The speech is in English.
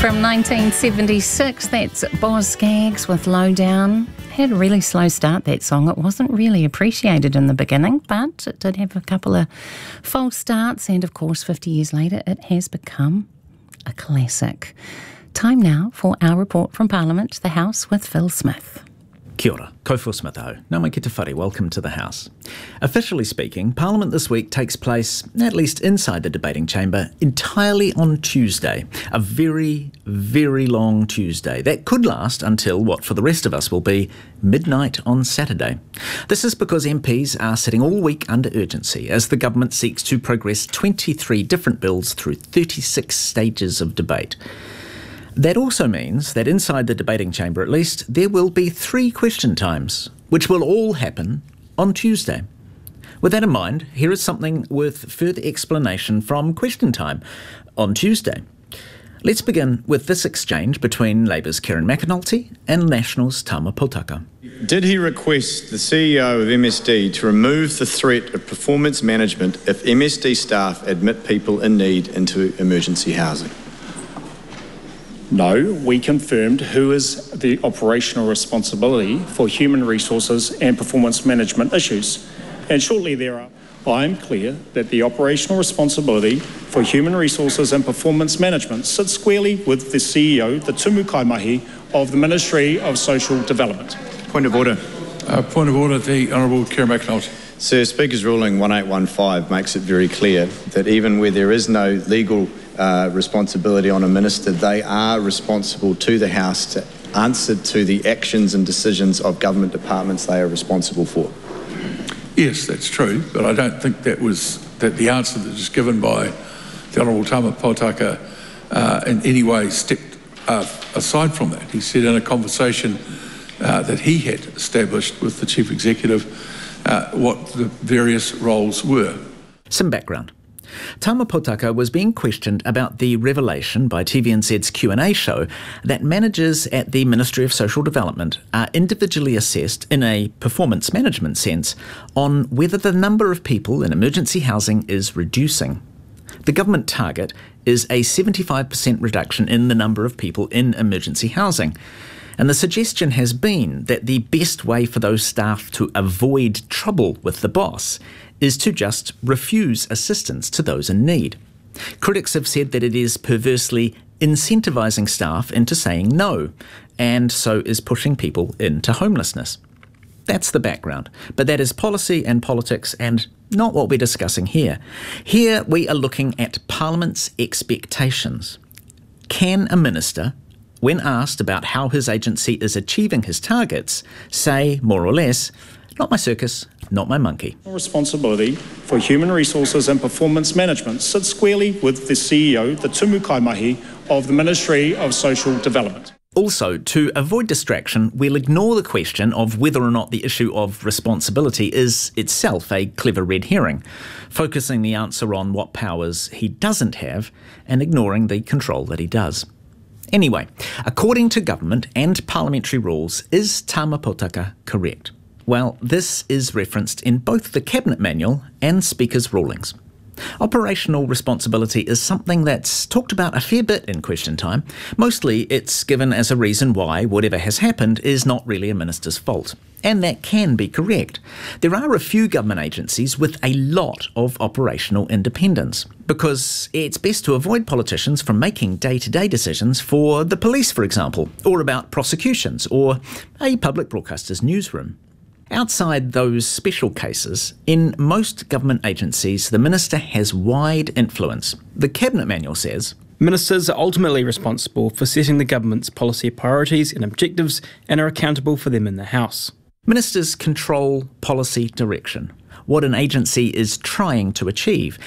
From 1976, that's Boz Scaggs with Lowdown. Had a really slow start, that song. It wasn't really appreciated in the beginning, but it did have a couple of false starts, and of course 50 years later it has become a classic. Time now for our report from Parliament, the House with Phil Smith. Kia ora, ko Phil Smith au. Nā mai ki te whare, welcome to the House. Officially speaking, Parliament this week takes place, at least inside the debating chamber, entirely on Tuesday. A very, very long Tuesday. That could last until what for the rest of us will be midnight on Saturday. This is because MPs are sitting all week under urgency as the government seeks to progress 23 different bills through 36 stages of debate. That also means that inside the debating chamber at least, there will be 3 question times, which will all happen on Tuesday. With that in mind, here is something worth further explanation from Question Time on Tuesday. Let's begin with this exchange between Labour's Karen McAnulty and National's Tama Potaka. Did he request the CEO of MSD to remove the threat of performance management if MSD staff admit people in need into emergency housing? No, we confirmed who is the operational responsibility for human resources and performance management issues. And shortly thereafter, I am clear that the operational responsibility for human resources and performance management sits squarely with the CEO, the Tumu Kaimahi of the Ministry of Social Development. Point of order. Point of order, the Honourable Karen McAnulty. Sir, Speaker's ruling 1815 makes it very clear that even where there is no legal responsibility on a minister, they are responsible to the House to answer to the actions and decisions of government departments they are responsible for. Yes, that's true, but I don't think that the answer that was given by the Honourable Tama Potaka in any way stepped aside from that. He said in a conversation that he had established with the Chief Executive what the various roles were. Some background. Tama Potaka was being questioned about the revelation by TVNZ's Q&A show that managers at the Ministry of Social Development are individually assessed in a performance management sense on whether the number of people in emergency housing is reducing. The government target is a 75% reduction in the number of people in emergency housing. And the suggestion has been that the best way for those staff to avoid trouble with the boss is to just refuse assistance to those in need. Critics have said that it is perversely incentivising staff into saying no, and so is pushing people into homelessness. That's the background, but that is policy and politics and not what we're discussing here. Here we are looking at Parliament's expectations. Can a minister, when asked about how his agency is achieving his targets, say, more or less, "Not my circus, not my monkey"? Responsibility for human resources and performance management sits squarely with the CEO, the Tumu Kaimahi of the Ministry of Social Development. Also, to avoid distraction, we'll ignore the question of whether or not the issue of responsibility is itself a clever red herring, focusing the answer on what powers he doesn't have and ignoring the control that he does. Anyway, according to government and parliamentary rules, is Tama Potaka correct? Well, this is referenced in both the Cabinet Manual and Speaker's rulings. Operational responsibility is something that's talked about a fair bit in Question Time. Mostly it's given as a reason why whatever has happened is not really a minister's fault. And that can be correct. There are a few government agencies with a lot of operational independence, because it's best to avoid politicians from making day-to-day decisions for the police, for example, or about prosecutions, or a public broadcaster's newsroom. Outside those special cases, in most government agencies, the minister has wide influence. The Cabinet Manual says, "Ministers are ultimately responsible for setting the government's policy priorities and objectives and are accountable for them in the House." Ministers control policy direction, what an agency is trying to achieve,